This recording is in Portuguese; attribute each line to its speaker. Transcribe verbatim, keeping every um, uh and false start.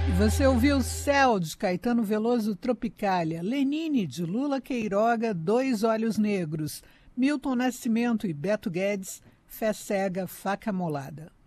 Speaker 1: E você ouviu Céu, de Caetano Veloso, Tropicália, Lenine, de Lula Queiroga, Dois Olhos Negros, Milton Nascimento e Beto Guedes, Fé Cega, Faca Molada.